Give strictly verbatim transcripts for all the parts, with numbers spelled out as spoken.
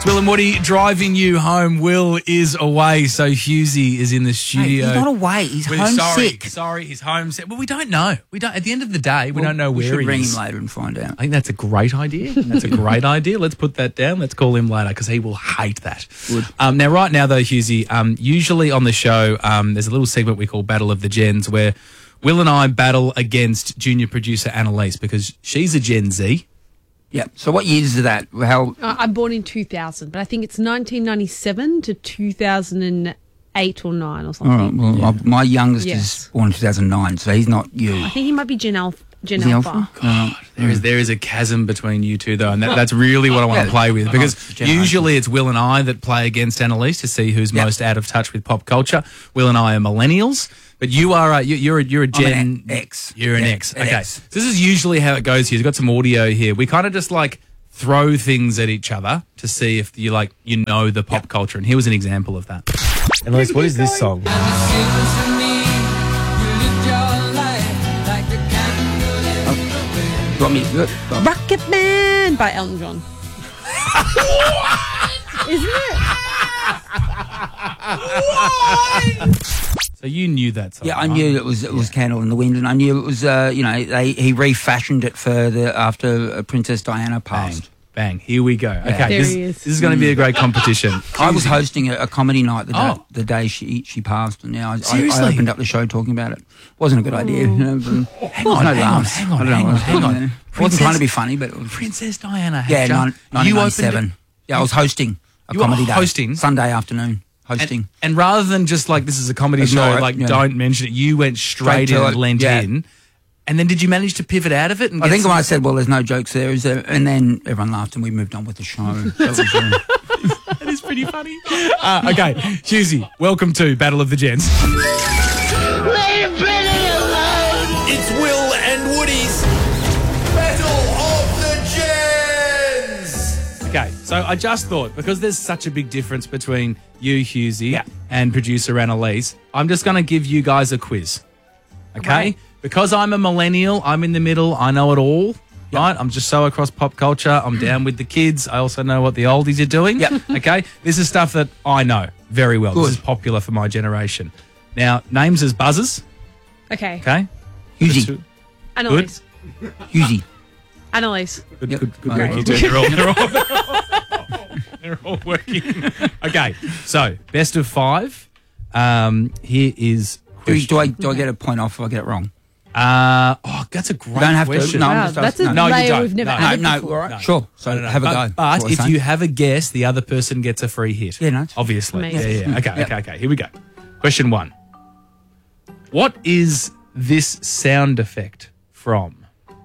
Will and Woody driving you home. Will is away, so Husey is in the Hey, studio. he's not away. He's Well, homesick. Sorry, sorry, he's homesick. Well, we don't know. We don't. At the end of the day, we Well, don't know we where should he ring is. him later and find out. I think that's a great idea. That's a great idea. Let's put that down. Let's call him later because he will hate that. Good. Um, now, right now, though, Husey, um, usually on the show, um, there's a little segment we call Battle of the Gens where Will and I battle against junior producer Annalise because she's a Gen Z. Yeah. So what years is that? How? Uh, I'm born in two thousand, but I think it's nineteen ninety-seven to two thousand eight or nine or All something. right. Well, my, my youngest Yes. is born in two thousand nine, so he's not you. I think he might be Gen Alpha. Gen Is he Alpha. Alpha? God, there is there is a chasm between you two though, and that, that's really what I want to Yeah. play with because Oh, generation. usually it's Will and I that play against Annalise to see who's Yep. most out of touch with pop culture. Will and I are millennials, but you are a, you, you're a, you're a I'm Gen an X. You're an Yeah, X. an Okay, X. so this is usually how it goes here. We've got some audio here. We kind of just like throw things at each other to see if you like you know the pop culture. And here was an example of that. Annalise, what is this song? You want me to do it? Go on. Rocket Man by Elton John. Isn't it? So you knew that song. Yeah, I huh? knew it was it was Candle in the Wind, and I knew it was uh, you know they he refashioned it further after uh, Princess Diana Bang, passed. bang. Here we go. Okay, There this, he is. this is going to be a great competition. I was hosting a, a comedy night the day, Oh. the day she she passed, and now I, I, Seriously? I opened up the show talking about it. Wasn't a good idea. You know, but Hang on, no hang on, laughs. hang on, I don't know hang what on, I was hang doing on. there. It wasn't Princess- trying to be funny, but it was. Princess Diana. had Yeah, ju- nine- you nineteen opened it- ninety-seven. Yeah, I was hosting a You were comedy day. hosting? Sunday afternoon. Hosting. And, and rather than just like this is a comedy Ignore show, it, like yeah. don't mention it, you went straight, Straight to in and it, leant yeah. in. And then did you manage to pivot out of it? And I get think some- when I said, well, there's no jokes there, is there? And then everyone laughed and we moved on with the show. So it was, uh, that is pretty funny. Uh, okay, Husey, welcome to Battle of the Gents. It's Will and Woody's Battle of the Gens. Okay, so I just thought, because there's such a big difference between you, Husey, Yeah. and producer Annalise, I'm just going to give you guys a quiz. Okay? Right. Because I'm a millennial, I'm in the middle, I know it all. Right? I'm just so across pop culture. I'm down with the kids. I also know what the oldies are doing. Yep. Okay? This is stuff that I know very well. Good. This is popular for my generation. Now, names as buzzers. Okay. Okay? Husey. Annalise. Husey. Annalise. Good, Yep. good, good Right. work, you two. They're all, they're all, they're all, they're all working. Okay, so best of five. Um, here is Do, question. do I do I get a point off if I get it wrong? Uh, oh, that's a great You don't have question. to. No, I'm Wow, just that's asking. a No, you layer don't. we've never No. added No, no, before. all right. Sure. So No, no, no. have a but, go. But That's what if I'm you saying. have a guess, the other person gets a free hit. Yeah, no, it's fine. Obviously. Amazing. Yeah, yeah. Okay, Yep. okay, okay. Here we go. Question one. What is this sound effect from?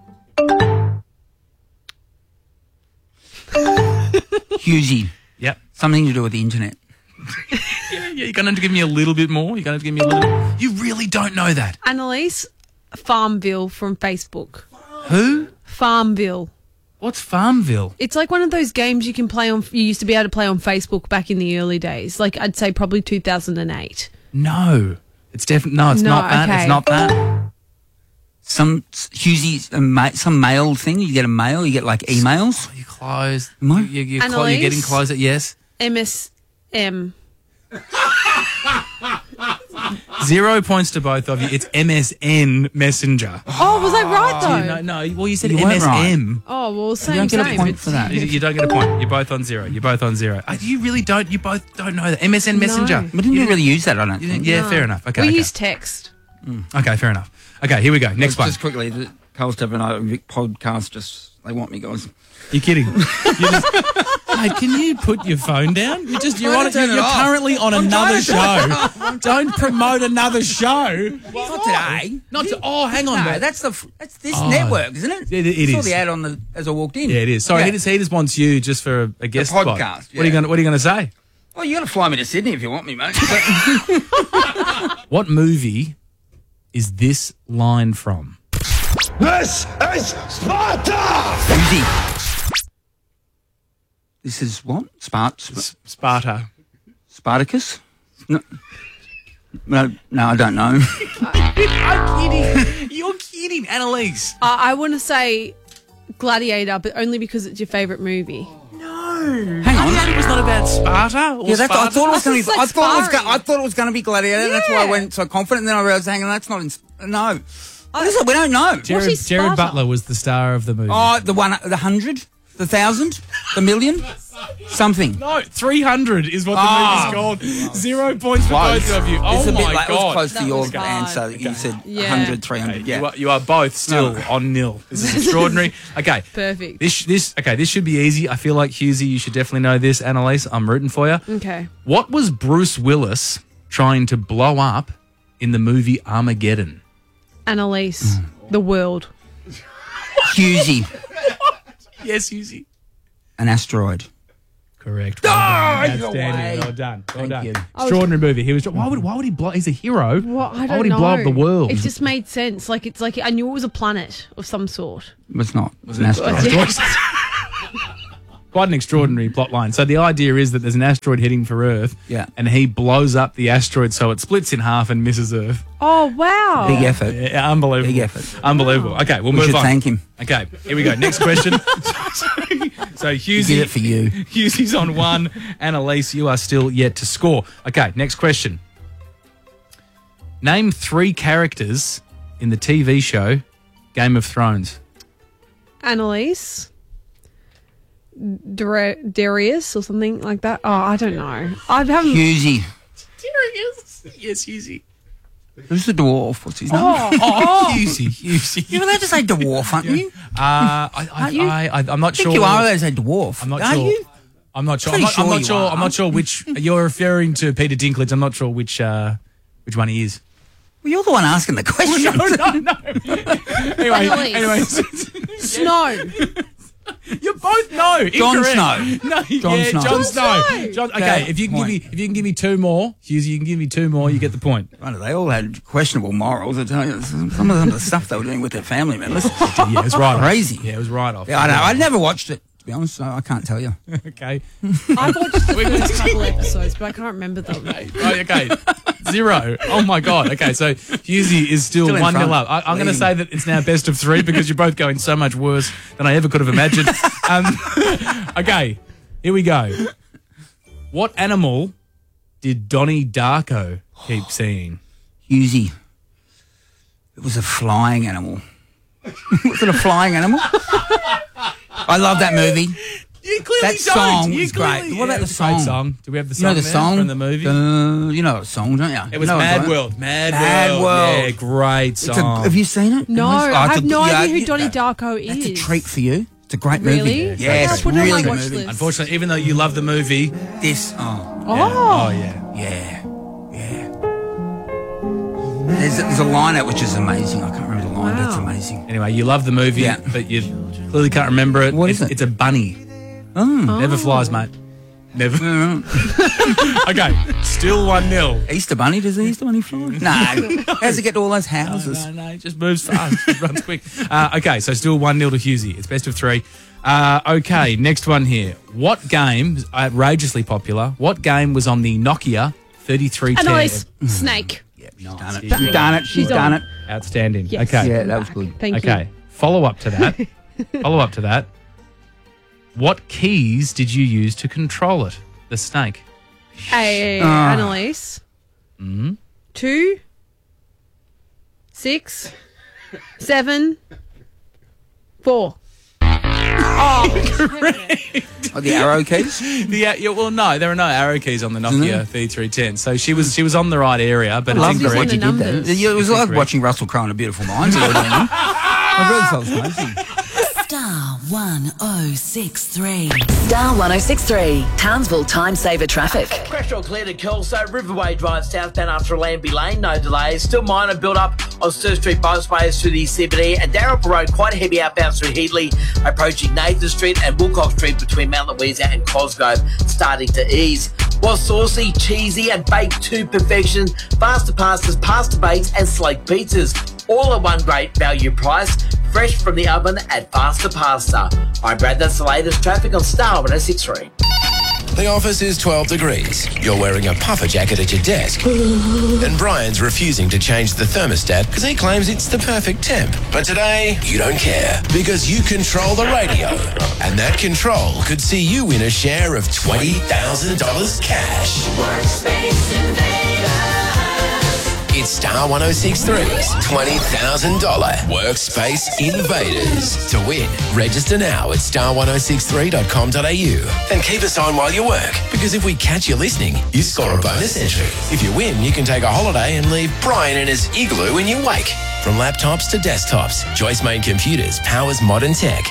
Husey. Yep. Something to do with the internet. Yeah, yeah, you're going to give me a little bit more. You're going to give me a little bit. You really don't know that. Annalise. Farmville from Facebook. Who? Farmville. What's Farmville? It's like one of those games you can play on. You used to be able to play on Facebook back in the early days. Like I'd say probably two thousand eight. No. It's definitely, no, it's No, not that. okay. It's not that. Some Husey, a ma- some mail thing. You get a mail. You get like emails. You close. Am I? You, you, clo- Annalise? you're getting closer. Yes. M S M. Zero points to both of you. It's M S N Messenger. Oh, was I right though? No, no. Well, you said You M weren't S M. Oh well, same. don't get a same. point It's- for that. You, you don't get a point. You're both on zero. You're both on zero. Uh, You really don't. You both don't know that. M S N Messenger. No. We didn't really use that. I don't You think. think- yeah, No. fair enough. Okay. We okay. use text. Okay, fair enough. Okay, here we go. Next one. Just quickly, the Carl Steph and I Vic podcast. Just they want me, guys. You're kidding. You're just, mate, can you put your phone down? You just you're trying on. to turn You're, it you're off. currently on another show. Don't promote another show. Not today. Not to, oh, hang on. No, mate. that's the f- that's this Oh. network, isn't it? It- it I saw is. the ad on the as I walked in. Yeah, it is. Sorry, Yeah. he, just, he just wants you just for a, a guest spot. podcast, What are you yeah. going? What are you going to say? Well, you got to fly me to Sydney if you want me, mate. What movie is this line from? This is Sparta! Husey. This is what? Spart Sp- S- Sparta. Spartacus? No. No, no, I don't know. I'm kidding. You're kidding, Annalise. Uh, I want to say Gladiator, but only because it's your favourite movie. No. Hang on. Gladiator was not a about Sparta? Or Yeah, that's. I Sparta? thought it was going to be. That's I thought it was. sparring. Go, I thought it was going to be Gladiator. That's why I Yeah. went so confident. And then I realised, hang on, that's not in. No, what is it? We don't know. Jared, is Jared Sparta? Butler was the star of the movie. Oh, the one, the hundred, the thousand, the million, something. No, three hundred is what the Ah. movie's called. Zero points for Close. both of you. Oh It's a my bit like, God. It was close That to your was hard. answer. You said Yeah. one hundred, three hundred. You, Yeah. are, you are both still No. on nil. This is extraordinary. Okay. Perfect. This this okay, this should be easy. I feel like Husey, you should definitely know this. Annalise, I'm rooting for you. Okay. What was Bruce Willis trying to blow up in the movie Armageddon? Annalise, the world. Husey, Yes, Husey. an asteroid. Correct. Well done. no Outstanding. way. Well done. Well Thank done. you. Extraordinary movie. He was. Why would? Why would he blow? He's a hero. What? I don't why would he know. blow up the world? It just made sense. Like it's like I knew it was a planet of some sort. It's not. It was an asteroid. Yeah. Quite an extraordinary plot line. So the idea is that there's an asteroid heading for Earth, Yeah. and he blows up the asteroid so it splits in half and misses Earth. Oh wow. Big effort. Yeah, unbelievable. Big effort. Unbelievable. Okay, we'll We move should on. thank him. Okay, here we go. Next question. so Husey, He did it for you. Husey's on one. Annalise, you are still yet to score. Okay, next question. Name three characters in the T V show Game of Thrones. Annalise. Dar- Darius or something like that. Oh, I don't know. I haven't. Husey. Yes, yes, Husey. Who's the dwarf? What's his name? Oh, Oh, Husey, Husey. You're allowed to say dwarf, aren't you? Uh, I, I, Aren't you? I, I, I'm not I think sure. you are allowed to say dwarf. I'm not are sure. you? I'm not sure. I'm Pretty not, I'm sure not you sure. are. I'm not sure which you're referring to. Peter Dinklage. I'm not sure which uh, which one he is. Well, you're the one asking the question. No, no, no. anyway, Annalise. anyway, Snow. you both know. Jon Incorrect. Snow. No, Jon yeah, Snow. Jon Jon Snow. Snow. Jon, okay, Okay, if you can give point. me if you can give me two more, Hughes, you can give me two more. You get the point. Right, they all had questionable morals. I tell you, some of them, the stuff they were doing with their family members. Yeah, it was right off. Crazy. Yeah, it was right off. Yeah, I know. I never watched it, to be honest, so I can't tell you. Okay. I've watched the first couple episodes, but I can't remember them. Oh, okay. Zero. Oh my God. Okay, so Husey is still, Still in one nil front. up. I, I'm going to Leading. say that it's now best of three because you're both going so much worse than I ever could have imagined. Um, okay, here we go. What animal did Donnie Darko keep seeing? Husey. It was a flying animal. Was it a flying animal? I love that movie. You clearly That don't. song You was great. clearly- What about Yeah, the it's a great song? song? Do we have the You song know the there song from the movie? Uh, you know the song, don't you? It was You know Mad it, World. Mad, Mad World. World. Yeah, great It's a, song. have you seen it? No, Oh, I it's have a- no yeah, idea who you- Donnie Darko is. That's a treat for you. It's a great Really? movie. Okay, Yes, I'll put it on really my good watch movie. list. Unfortunately, even though you love the movie, This, oh, Oh, oh yeah. yeah, yeah. There's, there's a line out which is amazing. I can't remember the line, but it's Wow. amazing. Anyway, you love the movie, Yeah. but you clearly can't remember it. What it's, is it? It's a bunny. Oh. Never flies, mate. Never. Okay, still one nil. Easter Bunny, does the Easter Bunny fly? No. How's it get to all those houses? No, no, it just moves fast. It runs quick. Uh, okay, so still one nil to Husey. It's best of three. Uh, okay, next one here. What game, outrageously popular, what game was on the Nokia thirty-three ten? Annalise. Snake. Yeah, she's done it. She's done it. She's She's done on. it. Outstanding. Yes. Okay. Yeah, that was good. Thank Okay. Follow up to that. Follow up to that. What keys did you use to control it? The snake. you. Hey, Ah. Annalise. Mm-hmm. Two, six, seven, four. Oh, the arrow keys? The, uh, yeah, well, no, there are no arrow keys on the Isn't Nokia there? thirty-three ten. So she was she was on the right area, but I it's love the way incorrect. you did numbers. that. It was like Incorrect. watching Russell Crowe in A Beautiful Mind. You were doing it. I really thought it was amazing. Star one oh six three. Star one oh six three. Townsville Time Saver Traffic. Crash all clear to Kelso. Riverway Drive southbound after Lambie Lane, no delays. Still minor build up on Sturt Street Bosways through the C B D and Darrell Road, quite a heavy outbound through Heatley, approaching Nathan Street and Wilcox Street between Mount Louisa and Cosgrove, starting to ease. While saucy, cheesy and baked to perfection, faster pastas, pasta bakes and slate pizzas, all at one great value price, fresh from the oven at Faster Pasta. I'm Brad, that's the latest traffic on Star one oh six three. The office is twelve degrees. You're wearing a puffer jacket at your desk. And Brian's refusing to change the thermostat because he claims it's the perfect temp. But today, you don't care because you control the radio. And that control could see you win a share of twenty thousand dollars cash. Workspace Invaders. It's Star one oh six three's twenty thousand dollars Workspace Invaders. To win, register now at star one oh six three dot com dot a u and keep us on while you work, because if we catch you listening, you score a bonus entry. If you win, you can take a holiday and leave Brian in his igloo in your wake. From laptops to desktops, Joyce Main Computers powers modern tech.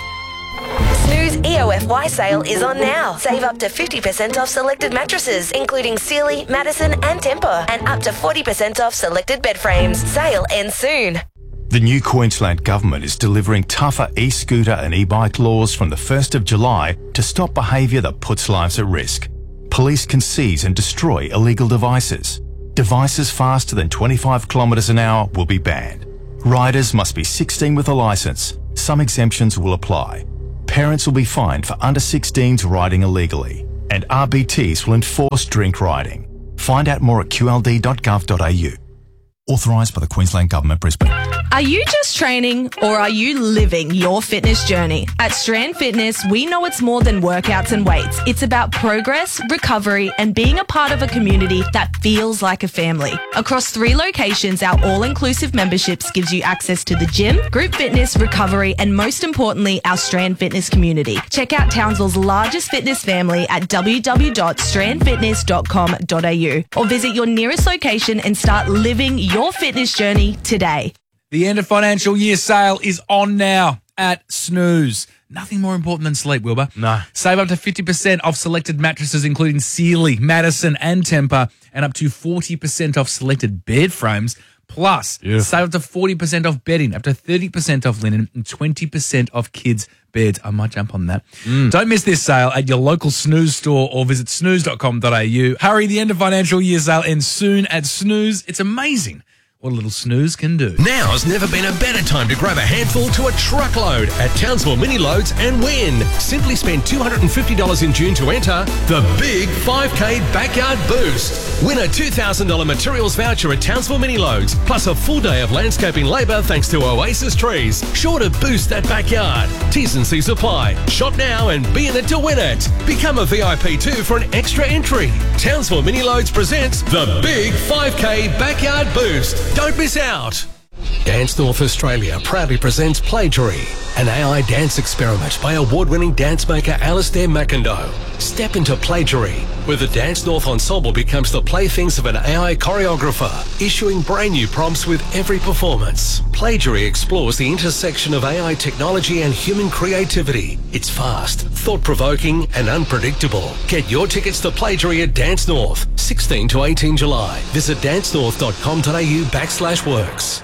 Snooze E O F Y sale is on now. Save up to fifty percent off selected mattresses, including Sealy, Madison and Tempur, and up to forty percent off selected bed frames. Sale ends soon. The new Queensland Government is delivering tougher e-scooter and e-bike laws from the first of July to stop behaviour that puts lives at risk. Police can seize and destroy illegal devices. Devices faster than twenty-five kilometres an hour will be banned. Riders must be sixteen with a licence. Some exemptions will apply. Parents will be fined for under sixteens riding illegally, and R B Ts will enforce drink riding. Find out more at q l d dot gov dot a u. Authorised by the Queensland Government, Brisbane. Are you just training or are you living your fitness journey? At Strand Fitness, we know it's more than workouts and weights. It's about progress, recovery, and being a part of a community that feels like a family. Across three locations, our all-inclusive memberships gives you access to the gym, group fitness, recovery, and most importantly, our Strand Fitness community. Check out Townsville's largest fitness family at w w w dot strand fitness dot com dot a u or visit your nearest location and start living your fitness journey today. The end of financial year sale is on now at Snooze. Nothing more important than sleep, Wilbur. No. Save up to fifty percent off selected mattresses, including Sealy, Madison and Tempur, and up to forty percent off selected bed frames. Plus, Beautiful. save up to forty percent off bedding, up to thirty percent off linen, and twenty percent off kids' beds. I might jump on that. Mm. Don't miss this sale at your local Snooze store or visit snooze dot com dot a u. Hurry, the end of financial year sale ends soon at Snooze. It's amazing what a little snooze can do. Now's never been a better time to grab a handful to a truckload at Townsville Mini Loads and win. Simply spend two hundred fifty dollars in June to enter the Big five K Backyard Boost. Win a two thousand dollars materials voucher at Townsville Mini Loads, plus a full day of landscaping labour thanks to Oasis Trees. Sure to boost that backyard. T's and C's apply. Shop now and be in it to win it. Become a V I P too for an extra entry. Townsville Mini Loads presents the Big five K Backyard Boost. Don't miss out. Dance North Australia proudly presents Plagiary, an A I dance experiment by award-winning dance maker Alistair McIndoe. Step into Plagiary, where the Dance North Ensemble becomes the playthings of an A I choreographer, issuing brand new prompts with every performance. Plagiary explores the intersection of A I technology and human creativity. It's fast, thought-provoking and unpredictable. Get your tickets to Plagiary at Dance North, sixteen to eighteen July. Visit dance north dot com dot a u backslash works.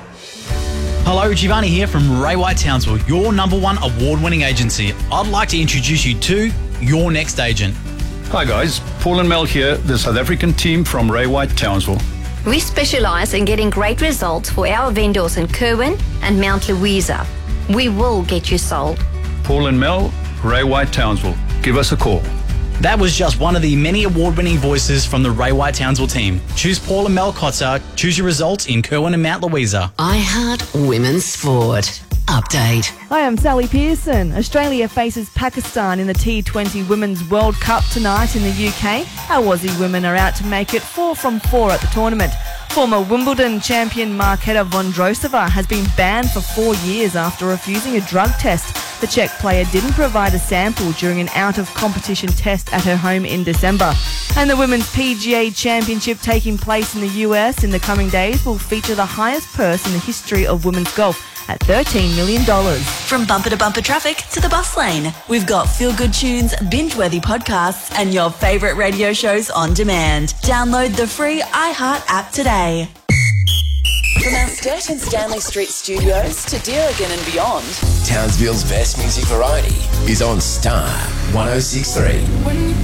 Hello, Giovanni here from Ray White Townsville, your number one award-winning agency. I'd like to introduce you to your next agent. Hi guys, Paul and Mel here, the South African team from Ray White Townsville. We specialise in getting great results for our vendors in Kerwin and Mount Louisa. We will get you sold. Paul and Mel, Ray White Townsville. Give us a call. That was just one of the many award-winning voices from the Ray White Townsville team. Choose Paul and Mel Kotzer. Choose your results in Kerwin and Mount Louisa. I Heart Women's Sport. Update. Hi, I'm Sally Pearson. Australia faces Pakistan in the T twenty Women's World Cup tonight in the U K. Our Aussie women are out to make it four from four at the tournament. Former Wimbledon champion Marketa Vondrousova has been banned for four years after refusing a drug test. The Czech player didn't provide a sample during an out-of-competition test at her home in December. And the Women's P G A Championship taking place in the U S in the coming days will feature the highest purse in the history of women's golf at thirteen million dollars. From bumper to bumper traffic to the bus lane, we've got feel-good tunes, binge-worthy podcasts, and your favourite radio shows on demand. Download the free iHeart app today. From our Sturt and Stanley Street studios to Deargan and beyond, Townsville's best music variety is on Star one oh six three.